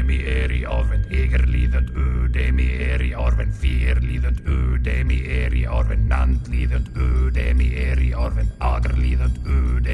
demi er í árvend, ég líðand demi er í árvend, fyr líðand demi er í árvend, nand líðand demi er í árvend, agar líðand